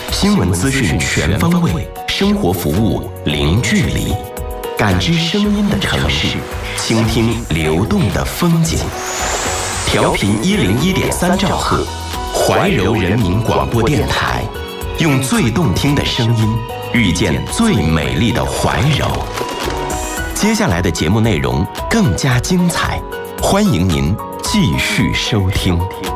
新闻资讯全方位，生活服务零距离，感知声音的城市，倾听流动的风景。调频101.3兆赫，怀柔人民广播电台，用最动听的声音遇见最美丽的怀柔。接下来的节目内容更加精彩，欢迎您继续收听。